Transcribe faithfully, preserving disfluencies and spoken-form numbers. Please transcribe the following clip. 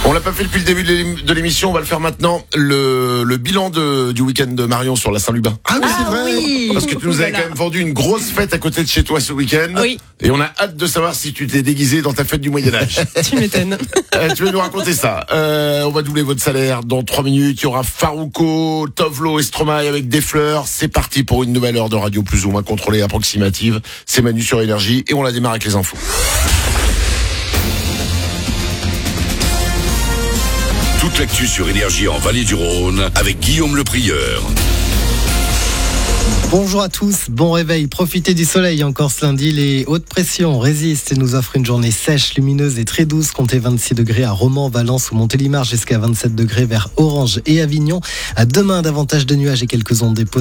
On l'a pas fait depuis le début de l'émission, on va le faire maintenant. Le, le bilan de, du week-end de Marion sur la Saint-Lubin. Ah oui, Ah c'est vrai. oui. Parce que tu nous avais quand même vendu une grosse fête à côté de chez toi ce week-end. Oui. Et on a hâte de savoir si tu t'es déguisé dans ta fête du Moyen-Âge. Tu m'étonnes. Euh, tu vas nous raconter ça. Euh, on va doubler votre salaire dans trois minutes. Il y aura Farouko, Tovlo et Stromae avec des fleurs. C'est parti pour une nouvelle heure de radio plus ou moins contrôlée, approximative. C'est Manu sur Énergie et on la démarre avec les infos. Toute l'actu sur Énergie en Vallée du Rhône avec Guillaume Le Prieur. Bonjour à tous, bon réveil. Profitez du soleil encore ce lundi. Les hautes pressions résistent et nous offrent une journée sèche, lumineuse et très douce. Comptez vingt-six degrés à Romans, Valence ou Montélimar, jusqu'à vingt-sept degrés vers Orange et Avignon. À demain, davantage de nuages et quelques ondes déposées.